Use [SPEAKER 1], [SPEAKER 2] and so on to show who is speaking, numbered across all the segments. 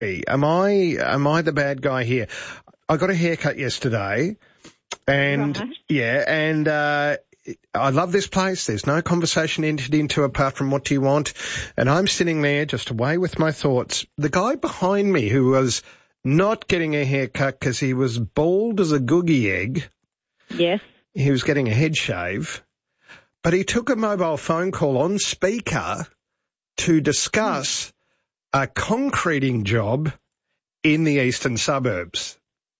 [SPEAKER 1] Am I the bad guy here? I got a haircut yesterday, and I love this place. There's no conversation entered into apart from what do you want, and I'm sitting there just away with my thoughts. The guy behind me who was not getting a haircut because he was bald as a googie egg.
[SPEAKER 2] Yes.
[SPEAKER 1] He was getting a head shave, but he took a mobile phone call on speaker to discuss a concreting job in the eastern suburbs.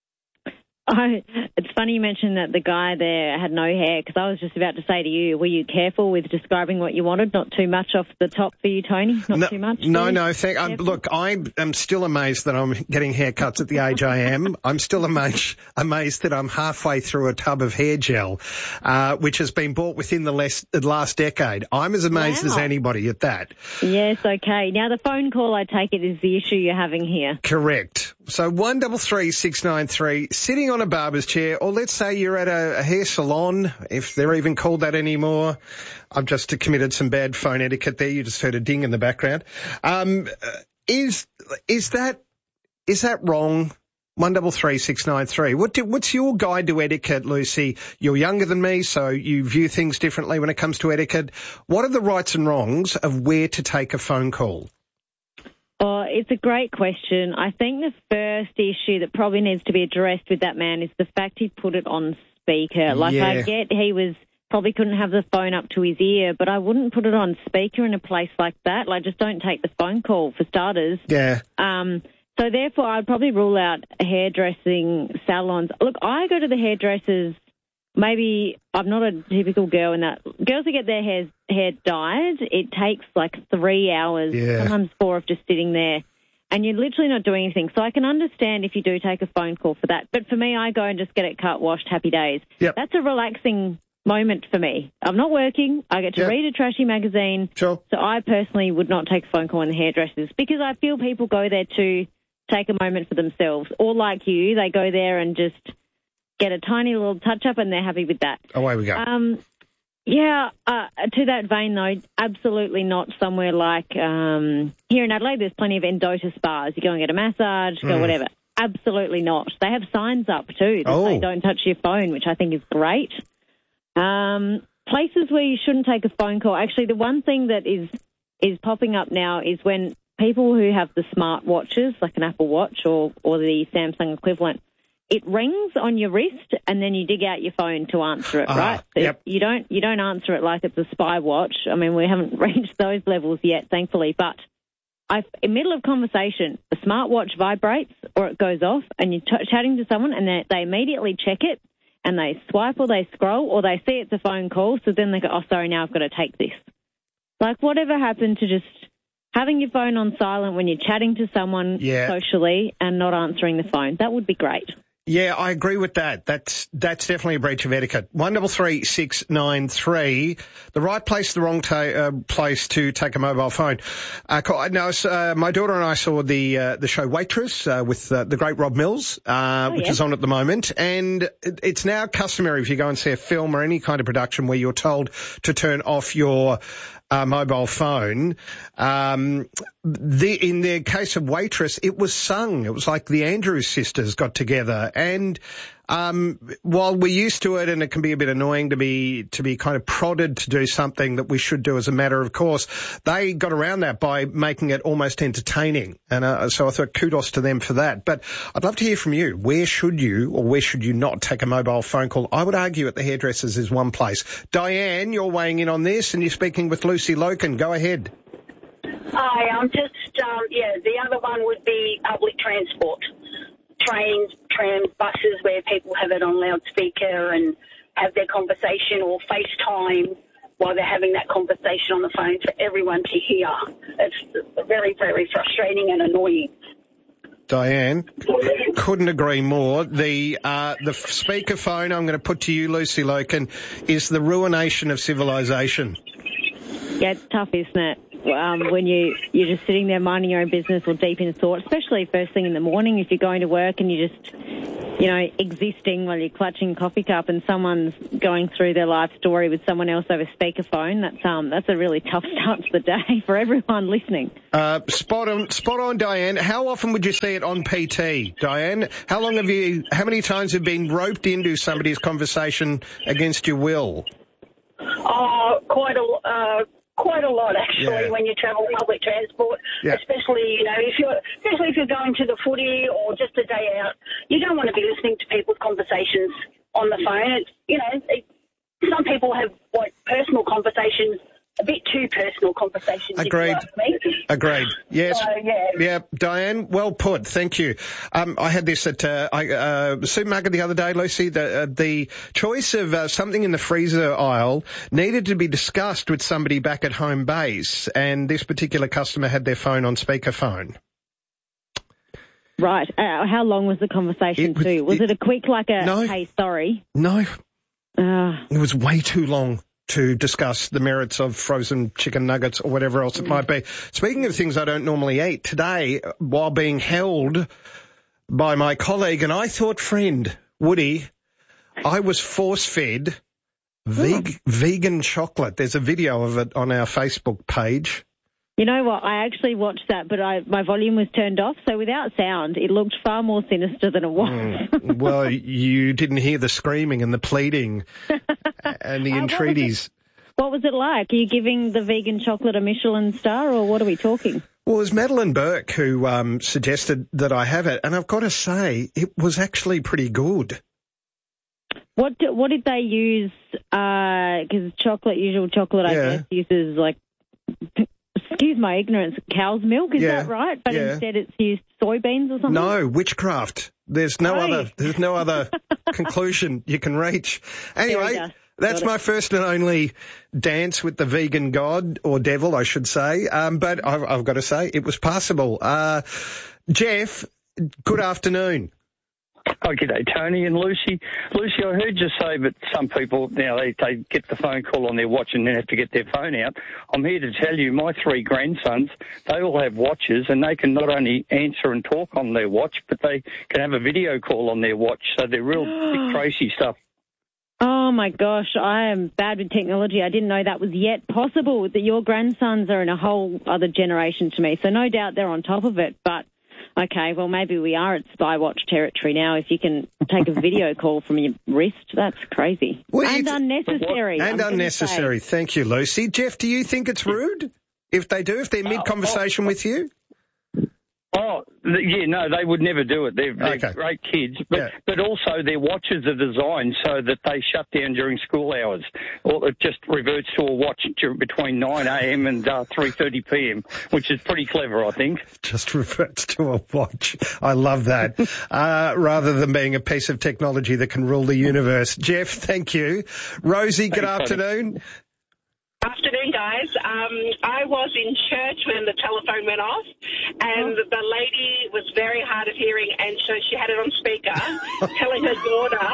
[SPEAKER 2] It's funny you mentioned that the guy there had no hair, because I was just about to say to you, were you careful with describing what you wanted? Not too much off the top for you, Tony? Not too much?
[SPEAKER 1] No. Look, I am still amazed that I'm getting haircuts at the age I am. I'm still amazed that I'm halfway through a tub of hair gel, which has been bought within the last decade. I'm as amazed as anybody at that.
[SPEAKER 2] Yes, okay. Now, the phone call, I take it, is the issue you're having here.
[SPEAKER 1] Correct. So 133 693, sitting on a barber's chair, or let's say you're at a hair salon, if they're even called that anymore. I've just committed some bad phone etiquette there. You just heard a ding in the background. Is that wrong? 133 693. What's your guide to etiquette, Lucy? You're younger than me, so you view things differently when it comes to etiquette. What are the rights and wrongs of where to take a phone call?
[SPEAKER 2] Oh, it's a great question. I think the first issue that probably needs to be addressed with that man is the fact he put it on speaker. I get he probably couldn't have the phone up to his ear, but I wouldn't put it on speaker in a place like that. Just don't take the phone call, for starters.
[SPEAKER 1] Yeah.
[SPEAKER 2] So therefore, I'd probably rule out hairdressing salons. Look, I go to the hairdressers. Maybe I'm not a typical girl in that. Girls who get their hair dyed, it takes 3 hours, sometimes 4, of just sitting there, and you're literally not doing anything. So I can understand if you do take a phone call for that. But for me, I go and just get it cut, washed, happy days.
[SPEAKER 1] Yep.
[SPEAKER 2] That's a relaxing moment for me. I'm not working. I get to read a trashy magazine.
[SPEAKER 1] Sure.
[SPEAKER 2] So I personally would not take a phone call in the hairdressers, because I feel people go there to take a moment for themselves. Or like you, they go there and just get a tiny little touch-up, and they're happy with that.
[SPEAKER 1] Away we go.
[SPEAKER 2] To that vein, though, absolutely not somewhere like here in Adelaide. There's plenty of Endota spas. You go and get a massage, go whatever. Absolutely not. They have signs up, too, that say don't touch your phone, which I think is great. Places where you shouldn't take a phone call. Actually, the one thing that is popping up now is when people who have the smart watches, like an Apple Watch or the Samsung equivalent, it rings on your wrist, and then you dig out your phone to answer it, right?
[SPEAKER 1] Yep.
[SPEAKER 2] You don't answer it like it's a spy watch. I mean, we haven't reached those levels yet, thankfully. But in the middle of conversation, the smartwatch vibrates or it goes off, and you're chatting to someone, and they immediately check it, and they swipe or they scroll, or they see it's a phone call, so then they go, oh, sorry, now I've got to take this. Whatever happened to just having your phone on silent when you're chatting to someone socially and not answering the phone? That would be great.
[SPEAKER 1] Yeah, I agree with that. That's definitely a breach of etiquette. 133 693, the right place, the wrong place to take a mobile phone. My daughter and I saw the show Waitress with the great Rob Mills, which is on at the moment, and it's now customary if you go and see a film or any kind of production where you're told to turn off your mobile phone. In the case of Waitress, it was sung. It was like the Andrews sisters got together. And while we're used to it, and it can be a bit annoying to be kind of prodded to do something that we should do as a matter of course, they got around that by making it almost entertaining. And so I thought kudos to them for that. But I'd love to hear from you. Where should you or where should you not take a mobile phone call? I would argue at the hairdressers is one place. Diane, you're weighing in on this, and you're speaking with Lucy Loken. Go ahead.
[SPEAKER 3] Hi, I'm just, the other one would be public transport. Trains, trams, buses, where people have it on loudspeaker and have their conversation, or FaceTime while they're having that conversation on the phone for everyone to hear. It's very, very frustrating and annoying.
[SPEAKER 1] Diane, couldn't agree more. The speakerphone, I'm going to put to you, Lucy Loken, is the ruination of civilization.
[SPEAKER 2] Yeah, it's tough, isn't it? when you're just sitting there minding your own business or deep in thought, especially first thing in the morning if you're going to work and you're just, existing while you're clutching a coffee cup and someone's going through their life story with someone else over speakerphone. That's a really tough start to the day for everyone listening.
[SPEAKER 1] Spot on, Diane. How often would you see it on PT, Diane? How many times have you been roped into somebody's conversation against your will?
[SPEAKER 3] Quite a lot, actually, when you travel public transport, especially if you're going to the footy or just a day out. You don't want to be listening to people's conversations on the phone. Some people have personal conversations, a bit too personal conversations.
[SPEAKER 1] Agreed. Agreed. Yes.
[SPEAKER 3] So,
[SPEAKER 1] yeah, Diane, well put. Thank you. I had this at the supermarket the other day, Lucy. The choice of something in the freezer aisle needed to be discussed with somebody back at home base, and this particular customer had their phone on speakerphone.
[SPEAKER 2] Right. How long was the conversation too? Was it a quick,
[SPEAKER 1] no,
[SPEAKER 2] hey, sorry?
[SPEAKER 1] No. It was way too long to discuss the merits of frozen chicken nuggets or whatever else it might be. Speaking of things I don't normally eat, today, while being held by my colleague and I thought friend, Woody, I was force-fed vegan chocolate. There's a video of it on our Facebook page.
[SPEAKER 2] You know what? I actually watched that, but my volume was turned off, so without sound, it looked far more sinister than it was.
[SPEAKER 1] Well, you didn't hear the screaming and the pleading and the entreaties.
[SPEAKER 2] What was it like? Are you giving the vegan chocolate a Michelin star, or what are we talking?
[SPEAKER 1] Well, it was Madeline Burke who suggested that I have it, and I've got to say, it was actually pretty good.
[SPEAKER 2] What did they use? Because usual chocolate, I guess, uses excuse my ignorance, cow's milk, is that right? But instead it's used soybeans or something?
[SPEAKER 1] No, witchcraft. There's no other conclusion you can reach. Anyway, that's my first and only dance with the vegan god, or devil, I should say. But I've got to say, it was passable. Jeff, good afternoon.
[SPEAKER 4] Oh, g'day, Tony and Lucy. Lucy, I heard you say that some people, they get the phone call on their watch and then have to get their phone out. I'm here to tell you, my 3 grandsons, they all have watches, and they can not only answer and talk on their watch, but they can have a video call on their watch. So they're real Dick Tracy stuff.
[SPEAKER 2] Oh, my gosh, I am bad with technology. I didn't know that was yet possible, that your grandsons are in a whole other generation to me. So no doubt they're on top of it, but... Okay, well, maybe we are at Spywatch territory now. If you can take a video call from your wrist, that's crazy.
[SPEAKER 1] Well,
[SPEAKER 2] and unnecessary.
[SPEAKER 1] And unnecessary. Thank you, Lucy. Jeff, do you think it's rude if they're mid-conversation with you?
[SPEAKER 4] Oh, yeah, no, they would never do it. They're great kids, but also their watches are designed so that they shut down during school hours, or it just reverts to a watch between 9 a.m. and 3:30 p.m., which is pretty clever, I think. Just
[SPEAKER 1] reverts to a watch. I love that. Rather than being a piece of technology that can rule the universe. Jeff, thank you. Rosie, good afternoon.
[SPEAKER 5] Buddy. Afternoon, guys. I was in church when the telephone went off, and the lady was very hard of hearing, and so she had it on speaker, telling her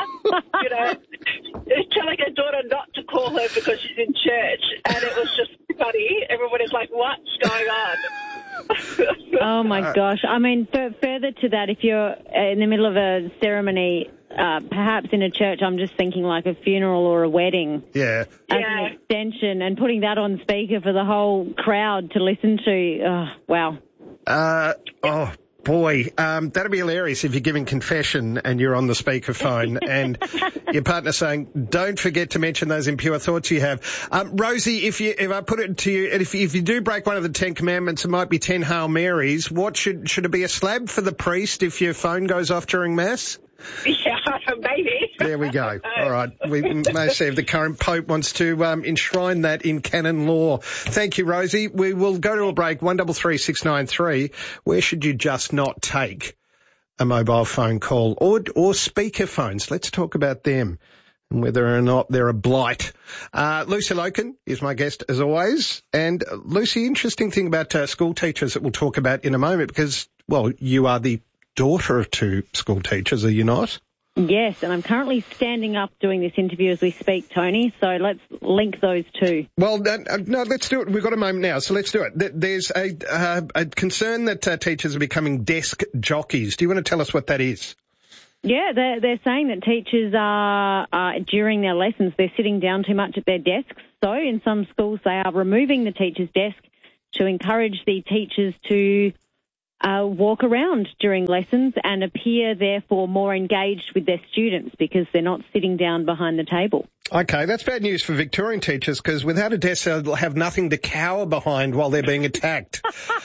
[SPEAKER 5] daughter not to call her because she's in church, and it was just funny. Everybody's like, what's going on?
[SPEAKER 2] Oh, my gosh. I mean, further to that, if you're in the middle of a ceremony, perhaps in a church, I'm just thinking like a funeral or a wedding.
[SPEAKER 1] Yeah.
[SPEAKER 2] As an extension, and putting that on speaker for the whole crowd to listen to. Oh, wow.
[SPEAKER 1] Oh, boy. That'd be hilarious if you're giving confession and you're on the speakerphone and your partner's saying, don't forget to mention those impure thoughts you have. Rosie, if I put it to you, and if you do break one of the 10 commandments, it might be 10 Hail Marys. What should it be a slab for the priest if your phone goes off during Mass?
[SPEAKER 5] Yeah, maybe.
[SPEAKER 1] There we go. All right. We may see if the current Pope wants to enshrine that in canon law. Thank you, Rosie. We will go to a break. 133693. Where should you just not take a mobile phone call or speaker phones? Let's talk about them and whether or not they're a blight. Lucy Loken is my guest, as always. And, Lucy, interesting thing about school teachers that we'll talk about in a moment because, well, you are the daughter of 2 school teachers, are you not?
[SPEAKER 2] Yes, and I'm currently standing up doing this interview as we speak, Tony, so let's link those two.
[SPEAKER 1] Well, no, let's do it. We've got a moment now, so let's do it. There's a concern that teachers are becoming desk jockeys. Do you want to tell us what that is?
[SPEAKER 2] Yeah, they're saying that teachers are during their lessons, they're sitting down too much at their desks. So in some schools, they are removing the teacher's desk to encourage the teachers to walk around during lessons and appear, therefore, more engaged with their students because they're not sitting down behind the table.
[SPEAKER 1] Okay, that's bad news for Victorian teachers because without a desk, they'll have nothing to cower behind while they're being attacked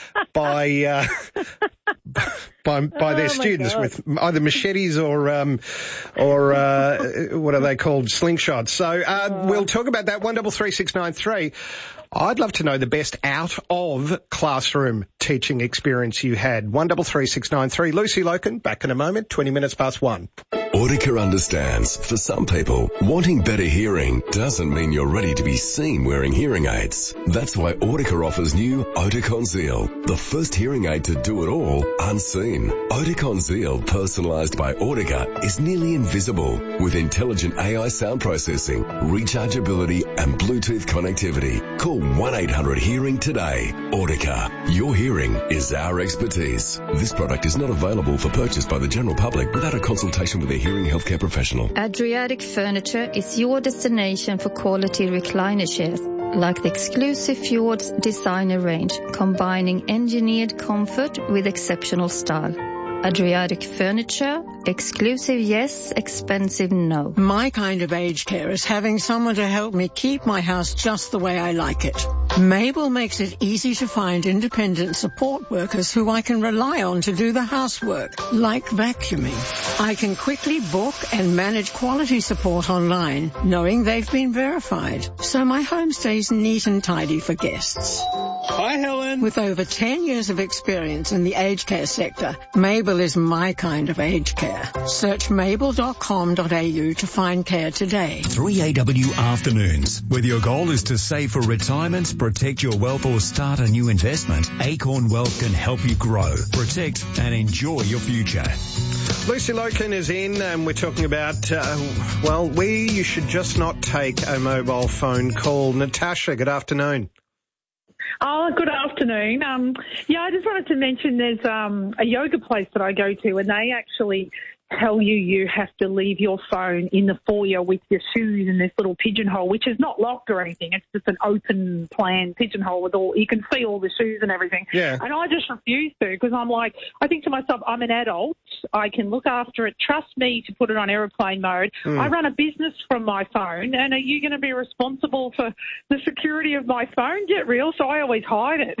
[SPEAKER 1] by their students with either machetes or what are they called, slingshots. So we'll talk about that. 133693. I'd love to know the best out of classroom teaching experience you had. 133693. Lucy Loken, back in a moment, 20 minutes past 1.
[SPEAKER 6] Audica understands, for some people, wanting better hearing doesn't mean you're ready to be seen wearing hearing aids. That's why Audica offers new Oticon Zeal, the first hearing aid to do it all unseen. Oticon Zeal, personalised by Audica, is nearly invisible with intelligent AI sound processing, rechargeability and Bluetooth connectivity. Call 1-800-HEARING today. Audica, your hearing is our expertise. This product is not available for purchase by the general public without a consultation with a hearing healthcare professional.
[SPEAKER 7] Adriatic Furniture is your destination for quality recliner chairs, like the exclusive Fjords designer range, combining engineered comfort with exceptional style. Adriatic Furniture, exclusive yes, expensive no.
[SPEAKER 8] My kind of aged care is having someone to help me keep my house just the way I like it. Mabel makes it easy to find independent support workers who I can rely on to do the housework, like vacuuming. I can quickly book and manage quality support online, knowing they've been verified, so my home stays neat and tidy for guests.
[SPEAKER 9] Hi, Helen.
[SPEAKER 8] With over 10 years of experience in the aged care sector, Mabel is my kind of aged care. Search mabel.com.au to find care today.
[SPEAKER 10] 3AW Afternoons. Whether your goal is to save for retirement, protect your wealth or start a new investment, Acorn Wealth can help you grow, protect and enjoy your future.
[SPEAKER 1] Lucy Loken is in and we're talking about, you should just not take a mobile phone call. Natasha, good afternoon.
[SPEAKER 11] Oh, good afternoon. I just wanted to mention there's a yoga place that I go to, and they actually tell you have to leave your phone in the foyer with your shoes in this little pigeonhole, which is not locked or anything. It's just an open plan pigeonhole with you can see all the shoes and everything.
[SPEAKER 1] Yeah.
[SPEAKER 11] And I just refuse to because I think to myself, I'm an adult. I can look after it. Trust me to put it on aeroplane mode. I run a business from my phone, and are you going to be responsible for the security of my phone? Get real. So I always hide it.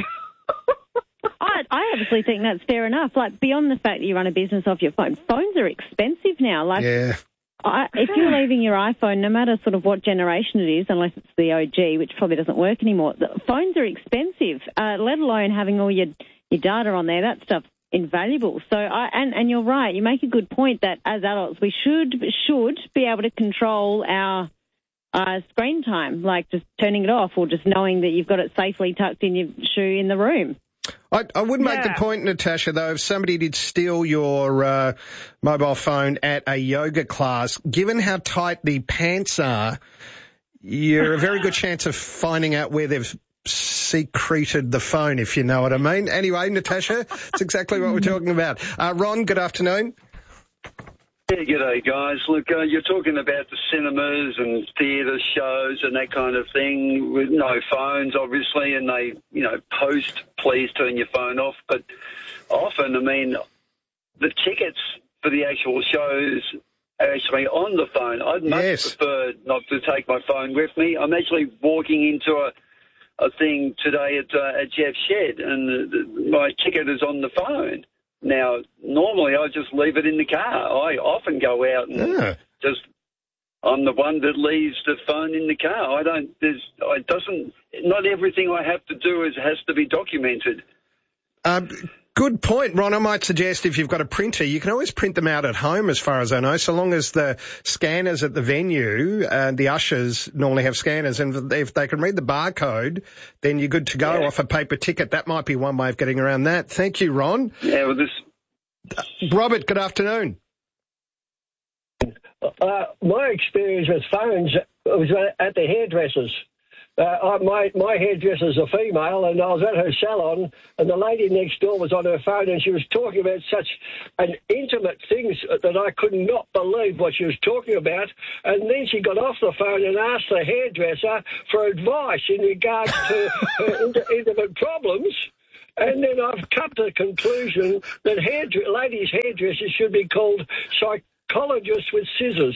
[SPEAKER 2] I obviously think that's fair enough. Like, beyond the fact that you run a business off your phone, phones are expensive now. Like,
[SPEAKER 1] yeah.
[SPEAKER 2] If you're leaving your iPhone, no matter sort of what generation it is, unless it's the OG, which probably doesn't work anymore, the phones are expensive, let alone having all your data on there. That stuff's invaluable. So, and you're right. You make a good point that as adults, we should be able to control our screen time, like just turning it off or just knowing that you've got it safely tucked in your shoe in the room.
[SPEAKER 1] I would make the point, Natasha, though, if somebody did steal your mobile phone at a yoga class, given how tight the pants are, you're a very good chance of finding out where they've secreted the phone, if you know what I mean. Anyway, Natasha, it's exactly what we're talking about. Ron, good afternoon.
[SPEAKER 12] Yeah, g'day, guys. Look, you're talking about the cinemas and theatre shows and that kind of thing with no phones, obviously, and they, post, please turn your phone off. But often, the tickets for the actual shows are actually on the phone. I'd much prefer not to take my phone with me. I'm actually walking into a thing today at Jeff's shed, and my ticket is on the phone. Now, normally I just leave it in the car. I often go out and I'm the one that leaves the phone in the car. Not everything I have to do has to be documented.
[SPEAKER 1] Good point, Ron. I might suggest if you've got a printer, you can always print them out at home, as far as I know, so long as the scanners at the venue, the ushers normally have scanners, and if they can read the barcode, then you're good to go off a paper ticket. That might be one way of getting around that. Thank you, Ron.
[SPEAKER 12] Yeah, well,
[SPEAKER 1] Robert, good afternoon.
[SPEAKER 9] My experience with phones was at the hairdressers. My hairdresser's a female, and I was at her salon, and the lady next door was on her phone, and she was talking about such an intimate things that I could not believe what she was talking about. And then she got off the phone and asked the hairdresser for advice in regards to her intimate problems. And then I've come to the conclusion that ladies' hairdressers should be called psychologists with scissors.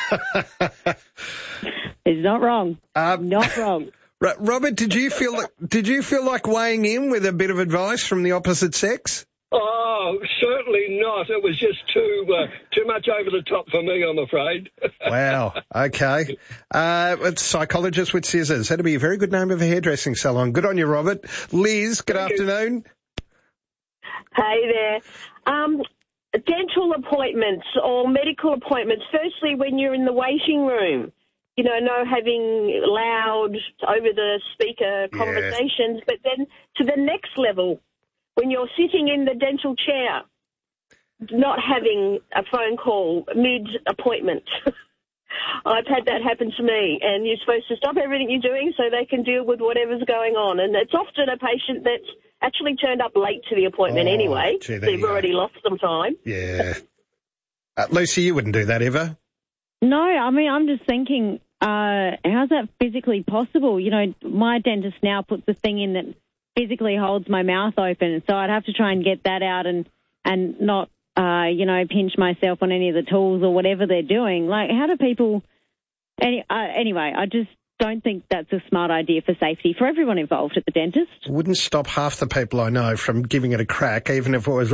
[SPEAKER 2] It's not wrong. Not wrong.
[SPEAKER 1] Robert, did you feel like weighing in with a bit of advice from the opposite sex?
[SPEAKER 9] Oh, certainly not. It was just too much over the top for me, I'm afraid.
[SPEAKER 1] Wow. Okay. It's psychologist with scissors. That'd be a very good name of a hairdressing salon. Good on you, Robert. Liz, good afternoon.
[SPEAKER 13] Hey there. Dental appointments or medical appointments. Firstly, when you're in the waiting room, no having loud over-the-speaker conversations, but then to the next level, when you're sitting in the dental chair, not having a phone call mid-appointment. I've had that happen to me, and you're supposed to stop everything you're doing so they can deal with whatever's going on. And it's often a patient that's actually turned up late to the appointment anyway, so you've already lost some time.
[SPEAKER 1] Yeah. Lucy, you wouldn't do that ever?
[SPEAKER 2] No, I mean, I'm just thinking, how's that physically possible? My dentist now puts a thing in that physically holds my mouth open, so I'd have to try and get that out and not, pinch myself on any of the tools or whatever they're doing. Like, how do people... Anyway, I just don't think that's a smart idea for safety for everyone involved at the dentist.
[SPEAKER 1] Wouldn't stop half the people I know from giving it a crack, even if it was...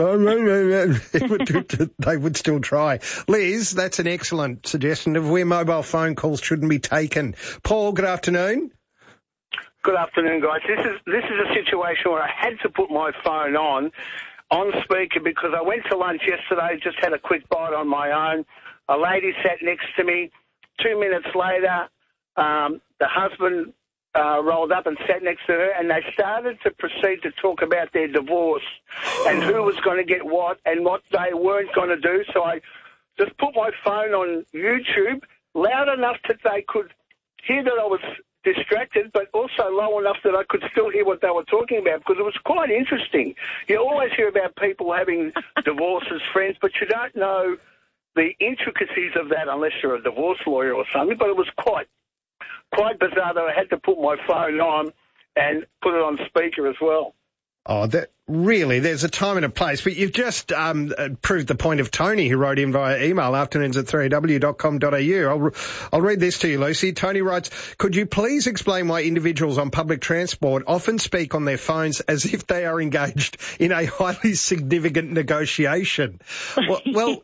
[SPEAKER 1] they would still try. Liz, that's an excellent suggestion of where mobile phone calls shouldn't be taken. Paul, good afternoon.
[SPEAKER 14] Good afternoon, guys. This is a situation where I had to put my phone on speaker because I went to lunch yesterday, just had a quick bite on my own. A lady sat next to me. 2 minutes later, the husband rolled up and sat next to her, and they started to proceed to talk about their divorce and who was going to get what and what they weren't going to do. So I just put my phone on YouTube loud enough that they could hear that I was distracted, but also low enough that I could still hear what they were talking about, because it was quite interesting. You always hear about people having divorce as friends, but you don't know the intricacies of that unless you're a divorce lawyer or something. But it was quite bizarre that I had to put my phone on and put it on speaker as well.
[SPEAKER 1] Oh, there's a time and a place, but you've just proved the point of Tony, who wrote in via email, afternoons@3w.com.au. I'll read this to you, Lucy. Tony writes, could you please explain why individuals on public transport often speak on their phones as if they are engaged in a highly significant negotiation? Well,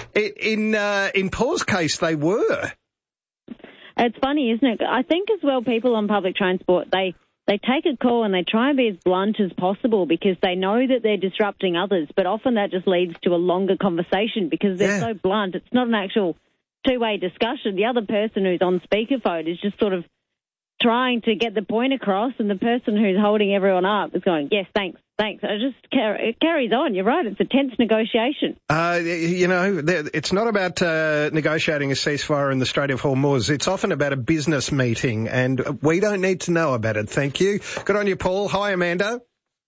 [SPEAKER 1] in Paul's case, they were.
[SPEAKER 2] It's funny, isn't it? I think as well, people on public transport, they take a call and they try and be as blunt as possible because they know that they're disrupting others, but often that just leads to a longer conversation because they're so blunt. It's not an actual two-way discussion. The other person who's on speakerphone is just sort of trying to get the point across, and the person who's holding everyone up is going, yes, thanks. It carries on. You're right. It's a tense negotiation.
[SPEAKER 1] It's not about negotiating a ceasefire in the Strait of Hormuz. It's often about a business meeting, and we don't need to know about it. Thank you. Good on you, Paul. Hi, Amanda.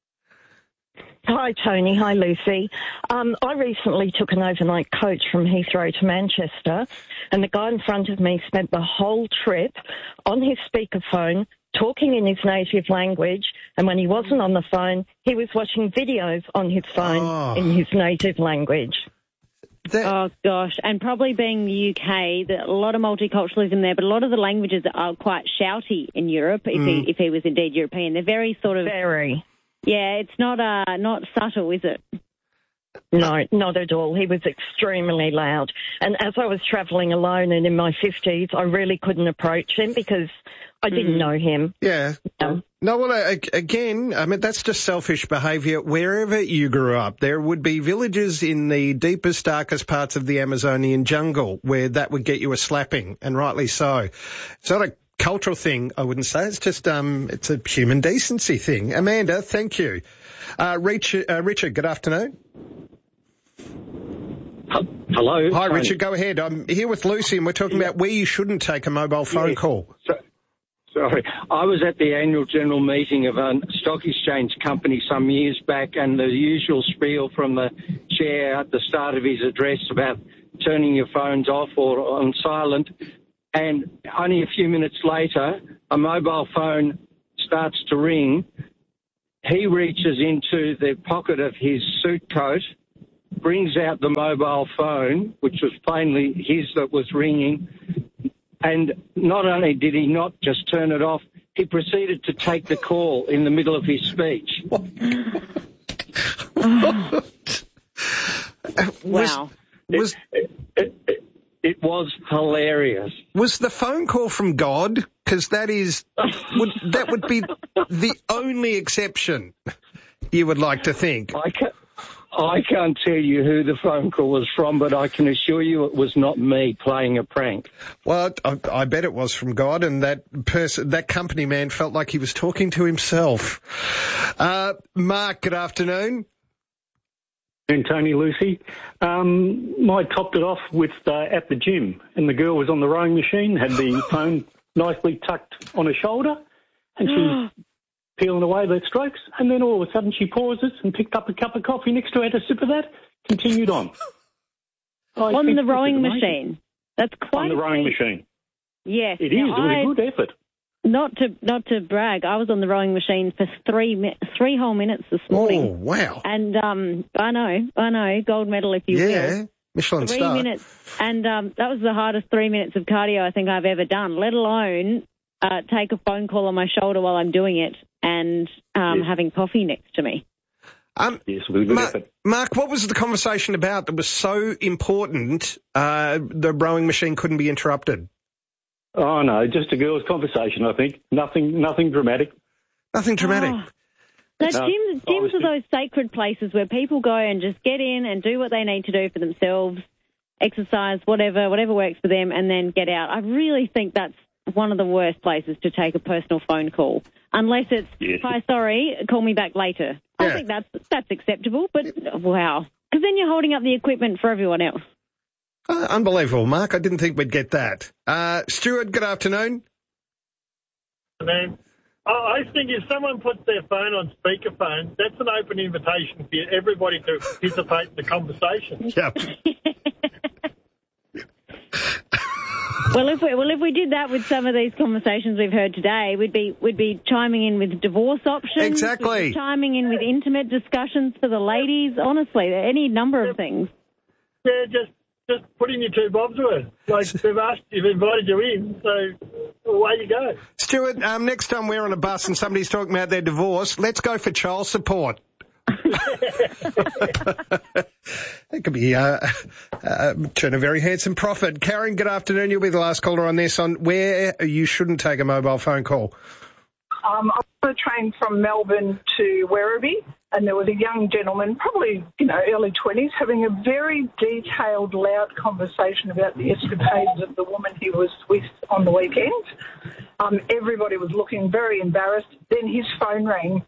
[SPEAKER 15] Hi, Tony. Hi, Lucy. I recently took an overnight coach from Heathrow to Manchester, and the guy in front of me spent the whole trip on his speakerphone talking in his native language, and when he wasn't on the phone, he was watching videos on his phone in his native language.
[SPEAKER 2] Oh, gosh. And probably being the UK, a lot of multiculturalism there, but a lot of the languages are quite shouty in Europe, if he was indeed European. They're very sort of...
[SPEAKER 15] Very.
[SPEAKER 2] Yeah, it's not subtle, is it?
[SPEAKER 15] No, not at all. He was extremely loud. And as I was travelling alone and in my 50s, I really couldn't approach him because I didn't know him.
[SPEAKER 1] Yeah. No, well, again, I mean, that's just selfish behaviour. Wherever you grew up, there would be villages in the deepest, darkest parts of the Amazonian jungle where that would get you a slapping, and rightly so. It's not a cultural thing, I wouldn't say. It's just it's a human decency thing. Amanda, thank you. Richard, good afternoon.
[SPEAKER 16] Hello.
[SPEAKER 1] Hi, Richard. Go ahead. I'm here with Lucy, and we're talking about where you shouldn't take a mobile phone call.
[SPEAKER 16] Sorry. I was at the annual general meeting of a stock exchange company some years back, and the usual spiel from the chair at the start of his address about turning your phones off or on silent. And only a few minutes later, a mobile phone starts to ring. He reaches into the pocket of his suit coat, brings out the mobile phone, which was plainly his that was ringing, and not only did he not just turn it off, he proceeded to take the call in the middle of his speech.
[SPEAKER 2] Wow.
[SPEAKER 16] It was hilarious.
[SPEAKER 1] Was the phone call from God? Because that would be the only exception you would like to think.
[SPEAKER 16] I can't tell you who the phone call was from, but I can assure you it was not me playing a prank.
[SPEAKER 1] Well, I bet it was from God, and that company man felt like he was talking to himself. Mark, good afternoon.
[SPEAKER 17] And Tony, Lucy. I topped it off with at the gym, and the girl was on the rowing machine, had the phone nicely tucked on her shoulder, and she's peeling away the strokes, and then all of a sudden she pauses and picked up a cup of coffee next to her, had a sip of that, continued on.
[SPEAKER 2] On the rowing machine. That's quite
[SPEAKER 17] on the rowing machine.
[SPEAKER 2] Yes.
[SPEAKER 17] It is. It was a good effort.
[SPEAKER 2] Not to brag, I was on the rowing machine for 3 whole minutes this morning.
[SPEAKER 1] Oh, wow.
[SPEAKER 2] And I know, gold medal if you will.
[SPEAKER 1] Yeah, Michelin
[SPEAKER 2] 3
[SPEAKER 1] star.
[SPEAKER 2] minutes, and that was the hardest 3 minutes of cardio I think I've ever done, let alone take a phone call on my shoulder while I'm doing it and having coffee next to me.
[SPEAKER 17] Yes, good effort.
[SPEAKER 1] Mark, what was the conversation about that was so important the rowing machine couldn't be interrupted?
[SPEAKER 17] Oh, no, just a girl's conversation, I think. Nothing dramatic.
[SPEAKER 1] Nothing dramatic.
[SPEAKER 2] Gyms are those sacred places where people go and just get in and do what they need to do for themselves, exercise, whatever works for them, and then get out. I really think that's one of the worst places to take a personal phone call, unless it's, hi, sorry, call me back later. I think that's acceptable, but wow. Because then you're holding up the equipment for everyone else.
[SPEAKER 1] Unbelievable, Mark. I didn't think we'd get that. Stuart, good afternoon.
[SPEAKER 18] I think if someone puts their phone on speakerphone, that's an open invitation for everybody to participate in the conversation.
[SPEAKER 1] Yep.
[SPEAKER 2] Well, if we did that with some of these conversations we've heard today, we'd be chiming in with divorce options.
[SPEAKER 1] Exactly.
[SPEAKER 2] We'd be chiming in with intimate discussions for the ladies. Honestly, any number of things.
[SPEAKER 18] Yeah, just put in your 2 bobs worth. Like they've invited you in, so away you go.
[SPEAKER 1] Stuart, next time we're on a bus and somebody's talking about their divorce, let's go for child support. That could be turn a very handsome profit. Karen, good afternoon. You'll be the last caller on this, on where you shouldn't take a mobile phone call.
[SPEAKER 19] I was on a train from Melbourne to Werribee, and there was a young gentleman, probably early 20s, having a very detailed, loud conversation about the escapades of the woman he was with on the weekend. Everybody was looking very embarrassed. Then his phone rang.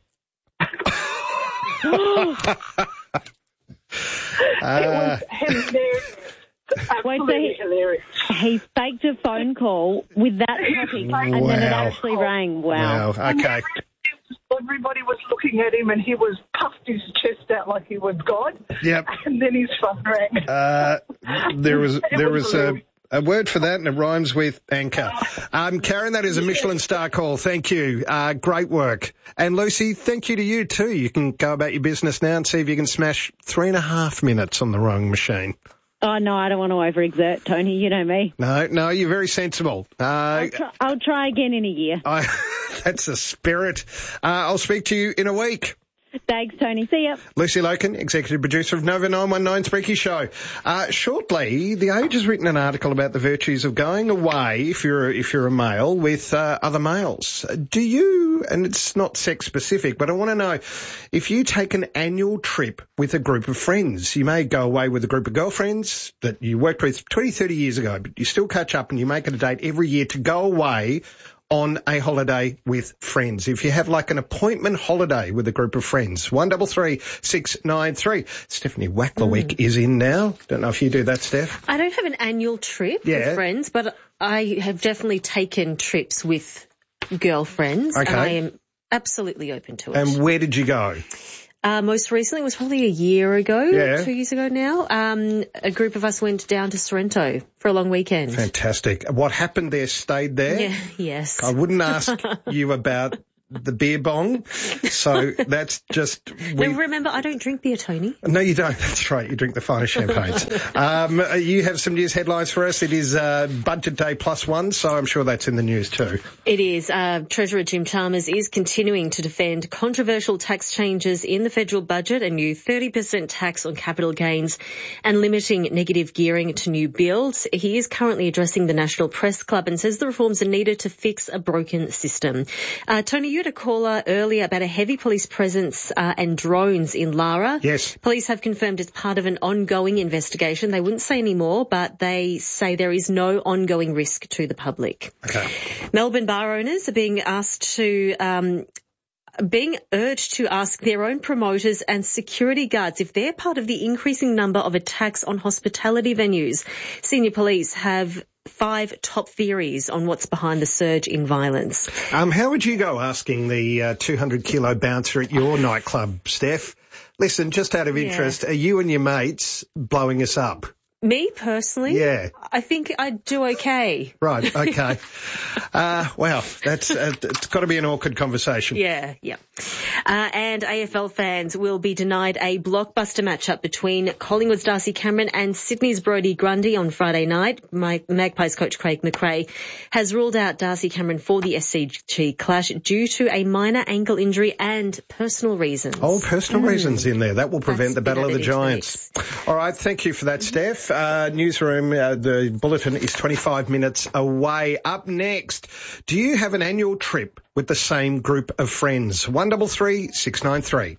[SPEAKER 19] It was hilarious. Absolutely hilarious.
[SPEAKER 2] He faked a phone call with that topic, and then it actually rang. Wow.
[SPEAKER 1] Okay.
[SPEAKER 19] Everybody was looking at him, and he was puffed his chest out like he was God.
[SPEAKER 1] Yep.
[SPEAKER 19] And then his phone rang.
[SPEAKER 1] There was a word for that, and it rhymes with anchor. Karen, that is a Michelin star call. Thank you. Great work. And Lucy, thank you to you too. You can go about your business now and see if you can smash 3.5 minutes on the rowing machine.
[SPEAKER 2] Oh, no, I don't want to overexert, Tony. You know me.
[SPEAKER 1] No, you're very sensible.
[SPEAKER 2] I'll try again in a year.
[SPEAKER 1] That's the spirit. I'll speak to you in a week.
[SPEAKER 2] Thanks, Tony. See ya.
[SPEAKER 1] Lucy Loken, executive producer of Nova 919 Spreaky Show. Shortly, The Age has written an article about the virtues of going away, if you're a male, with other males. Do you, and it's not sex specific, but I want to know, if you take an annual trip with a group of friends, you may go away with a group of girlfriends that you worked with 20, 30 years ago, but you still catch up and you make it a date every year to go away on a holiday with friends. If you have like an appointment holiday with a group of friends, 133 693. Stephanie Wackler-Week is in now. Don't know if you do that, Steph.
[SPEAKER 20] I don't have an annual trip with friends, but I have definitely taken trips with girlfriends, and I am absolutely open to it.
[SPEAKER 1] And where did you go?
[SPEAKER 20] Most recently, it was probably a year ago, 2 years ago now. A group of us went down to Sorrento for a long weekend.
[SPEAKER 1] Fantastic. What happened there stayed there?
[SPEAKER 20] Yeah, yes.
[SPEAKER 1] I wouldn't ask you about the beer bong, so that's just...
[SPEAKER 20] Now, remember, I don't drink beer, Tony.
[SPEAKER 1] No, you don't. That's right. You drink the finest champagnes. You have some news headlines for us. It is Budget Day +1, so I'm sure that's in the news too.
[SPEAKER 20] It is. Treasurer Jim Chalmers is continuing to defend controversial tax changes in the federal budget, a new 30% tax on capital gains and limiting negative gearing to new builds. He is currently addressing the National Press Club and says the reforms are needed to fix a broken system. Tony, you had a caller earlier about a heavy police presence and drones in Lara.
[SPEAKER 1] Yes.
[SPEAKER 20] Police have confirmed it's part of an ongoing investigation. They wouldn't say any more, but they say there is no ongoing risk to the public.
[SPEAKER 1] Okay.
[SPEAKER 20] Melbourne bar owners are being urged to ask their own promoters and security guards if they're part of the increasing number of attacks on hospitality venues. Senior police have 5 top theories on what's behind the surge in violence.
[SPEAKER 1] How would you go asking the 200-kilo bouncer at your nightclub, Steph? Listen, just out of interest, are you and your mates blowing us up?
[SPEAKER 20] Me, personally?
[SPEAKER 1] Yeah.
[SPEAKER 20] I think I'd do okay.
[SPEAKER 1] Right, okay. Well, that's it's got to be an awkward conversation.
[SPEAKER 20] Yeah. And AFL fans will be denied a blockbuster matchup between Collingwood's Darcy Cameron and Sydney's Brodie Grundy on Friday night. Magpies coach Craig McRae has ruled out Darcy Cameron for the SCG clash due to a minor ankle injury and personal reasons.
[SPEAKER 1] Oh, personal reasons in there. That will prevent the Battle of the Giants. All right, thank you for that, Steph. Newsroom, the bulletin is 25 minutes away. Up next, do you have an annual trip with the same group of friends? 133 693.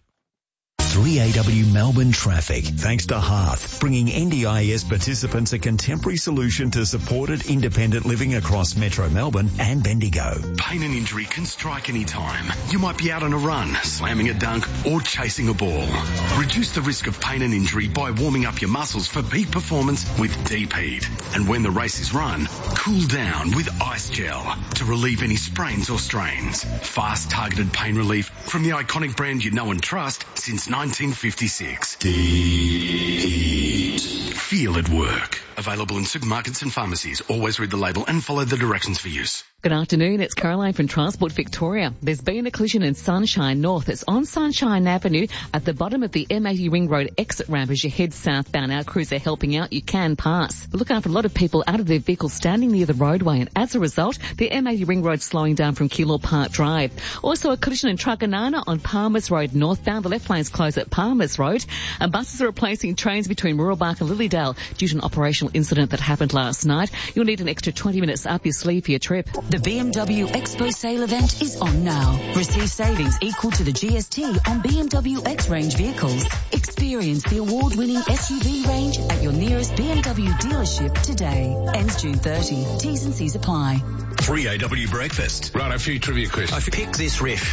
[SPEAKER 10] 3AW Melbourne Traffic, thanks to Hearth, bringing NDIS participants a contemporary solution to supported independent living across Metro Melbourne and Bendigo.
[SPEAKER 21] Pain and injury can strike any time. You might be out on a run, slamming a dunk or chasing a ball. Reduce the risk of pain and injury by warming up your muscles for peak performance with Deep Heat. And when the race is run, cool down with Ice Gel to relieve any sprains or strains. Fast targeted pain relief from the iconic brand you know and trust since 1956. Deep Heat. Feel it work. Available in supermarkets and pharmacies. Always read the label and follow the directions for use.
[SPEAKER 22] Good afternoon, it's Caroline from Transport Victoria. There's been a collision in Sunshine North. It's on Sunshine Avenue at the bottom of the M80 Ring Road exit ramp as you head southbound. Our crews are helping out. You can pass. But look out for a lot of people out of their vehicles standing near the roadway, and as a result, the M80 Ring Road slowing down from Keilor Park Drive. Also a collision in Truganana on Palmers Road northbound. The left lane's closed at Palmers Road, and buses are replacing trains between Murrelbark and Lilydale due to an operational incident that happened last night. You'll need an extra 20 minutes up your sleeve for your trip.
[SPEAKER 23] The BMW Expo sale event is on now. Receive savings equal to the GST on BMW X-Range vehicles. Experience the award-winning SUV range at your nearest BMW dealership today. Ends June 30. T's and C's apply.
[SPEAKER 10] 3AW Breakfast.
[SPEAKER 24] Right, a few trivia questions.
[SPEAKER 25] I pick this riff.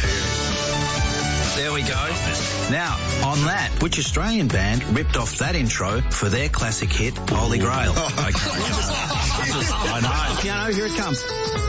[SPEAKER 25] There we go. Now, on that, which Australian band ripped off that intro for their classic hit, Holy Grail? Okay. I know. You know, here it comes.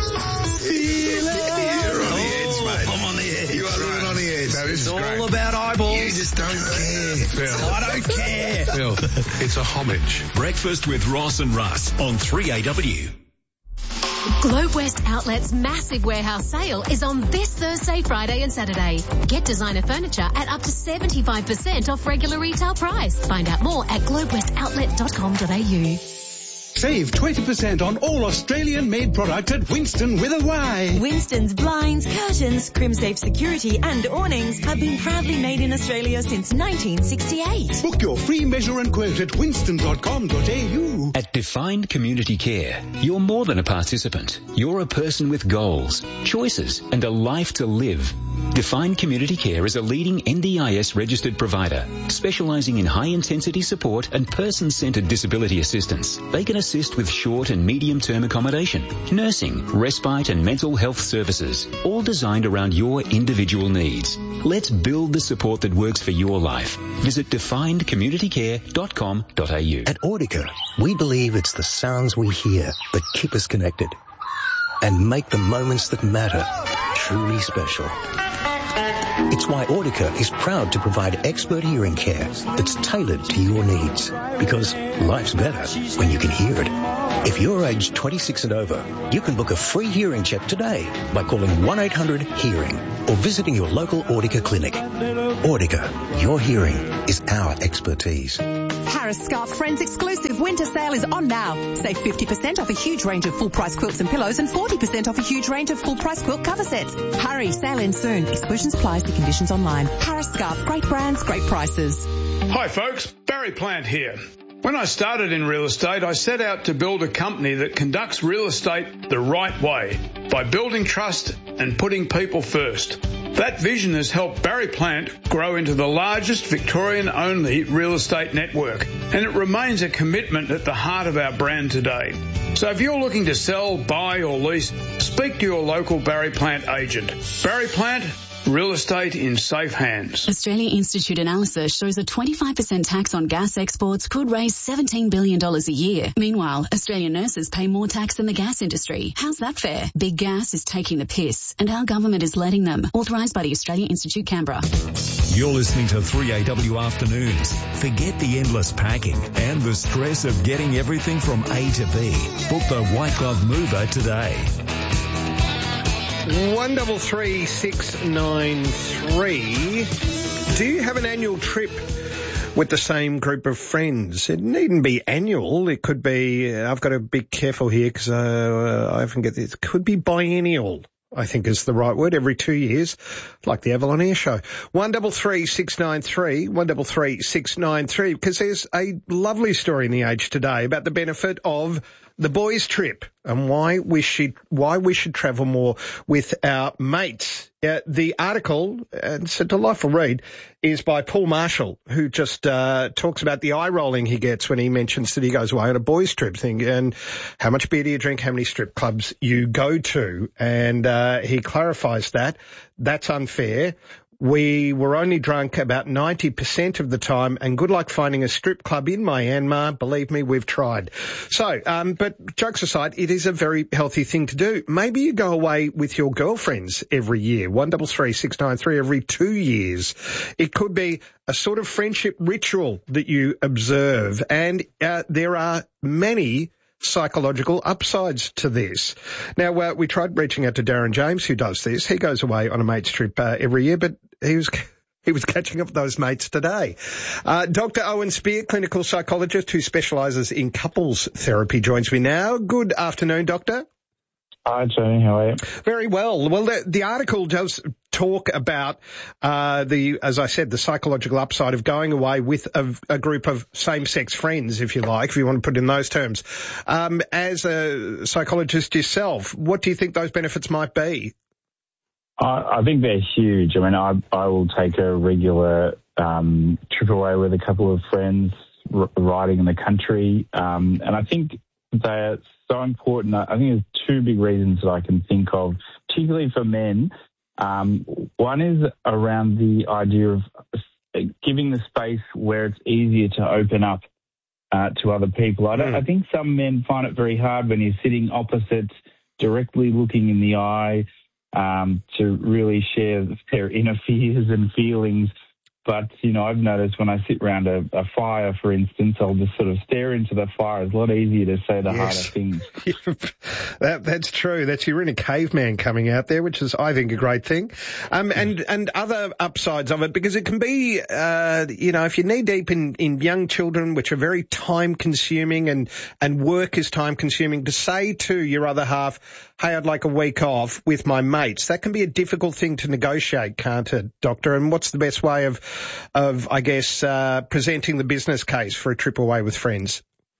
[SPEAKER 24] You're on the edge, mate.
[SPEAKER 25] I'm on the edge.
[SPEAKER 24] You are right on the edge.
[SPEAKER 25] It's all about eyeballs.
[SPEAKER 24] You just don't care, Phil.
[SPEAKER 25] I don't care.
[SPEAKER 24] Phil, it's a homage.
[SPEAKER 10] Breakfast with Ross and Russ on 3AW.
[SPEAKER 26] Globe West Outlet's massive warehouse sale is on this Thursday, Friday and Saturday. Get designer furniture at up to 75% off regular retail price. Find out more at globewestoutlet.com.au.
[SPEAKER 27] Save 20% on all Australian-made product at Winston with a Y.
[SPEAKER 28] Winston's blinds, curtains, Crimsafe security and awnings have been proudly made in Australia since 1968.
[SPEAKER 27] Book your free measure and quote at winston.com.au.
[SPEAKER 3] you.
[SPEAKER 4] At Defined Community Care, you're more than a participant. You're a person with goals, choices, and a life to live. Defined Community Care is a leading NDIS registered provider, specialising in high-intensity support and person-centred disability assistance. They can assist with short and medium-term accommodation, nursing, respite and mental health services, all designed around your individual needs. Let's build the support that works for your life. Visit definedcommunitycare.com.au.
[SPEAKER 3] At Audica, we believe it's the sounds we hear that keep us connected and make the moments that matter truly special. It's why Audica is proud to provide expert hearing care that's tailored to your needs, because life's better when you can hear it. If you're aged 26 and over, you can book a free hearing check today by calling 1-800-HEARING or visiting your local Audica clinic. Audica, your hearing is our expertise.
[SPEAKER 5] Harris Scarf Friends exclusive winter sale is on now. Save 50% off a huge range of full-price quilts and pillows and 40% off a huge range of full-price quilt cover sets. Hurry, sale ends soon. Exclusions apply, see conditions online. Harris Scarf, great brands, great prices.
[SPEAKER 6] Hi folks, Barry Plant here. When I started in real estate, I set out to build a company that conducts real estate the right way by building trust and putting people first. That vision has helped Barry Plant grow into the largest Victorian-only real estate network, and it remains a commitment at the heart of our brand today. So if you're looking to sell, buy or lease, speak to your local Barry Plant agent. Barry Plant, real estate in safe hands.
[SPEAKER 7] Australia Institute analysis shows a 25% tax on gas exports could raise $17 billion a year. Meanwhile, Australian nurses pay more tax than the gas industry. How's that fair? Big Gas is taking the piss, and our government is letting them. Authorised by the Australian Institute, Canberra.
[SPEAKER 10] You're listening to 3AW Afternoons. Forget the endless packing and the stress of getting everything from A to B. Book the White Glove Mover today.
[SPEAKER 1] 133693. Do you have an annual trip with the same group of friends? It needn't be annual. It could be, I've got to be careful here because I often get this. It could be biennial, I think is the right word, every 2 years, like the Avalon Air Show. 133693, 133693, because there's a lovely story in The Age today about the benefit of the boys' trip and why we should travel more with our mates. The article, and it's a delightful read, is by Paul Marshall, who just talks about the eye rolling he gets when he mentions that he goes away on a boys' trip thing and how much beer do you drink, how many strip clubs you go to, and he clarifies that. That's unfair. We were only drunk about 90% of the time, and good luck finding a strip club in Myanmar. Believe me, we've tried. So, but jokes aside, it is a very healthy thing to do. Maybe you go away with your girlfriends every year, 133693 every 2 years. It could be a sort of friendship ritual that you observe, and there are many psychological upsides to this. Now, we tried reaching out to Darren James, who does this. He goes away on a mate's trip every year, but he was catching up with those mates today. Dr. Owen Spear, clinical psychologist who specialises in couples therapy, joins me now. Good afternoon, Doctor.
[SPEAKER 8] Hi, Tony. How are you?
[SPEAKER 1] Very well. Well, the article does talk about as I said, the psychological upside of going away with a group of same-sex friends, if you like, if you want to put it in those terms. As a psychologist yourself, what do you think those benefits might be?
[SPEAKER 8] I think they're huge. I mean, I will take a regular trip away with a couple of friends riding in the country, and I think they're so important. I think there's two big reasons that I can think of, particularly for men. One is around the idea of giving the space where it's easier to open up to other people. I think some men find it very hard when you're sitting opposite, directly looking in the eye, to really share their inner fears and feelings. But, you know, I've noticed when I sit around a fire, for instance, I'll just sort of stare into the fire. It's a lot easier to say the harder things.
[SPEAKER 1] That's true. That's your inner caveman coming out there, which is, I think, a great thing. And other upsides of it, because it can be, if you're knee deep in young children, which are very time consuming and work is time consuming, to say to your other half, hey, I'd like a week off with my mates, that can be a difficult thing to negotiate, can't it, Doctor? And what's the best way of I guess, presenting the business case for a trip away with friends?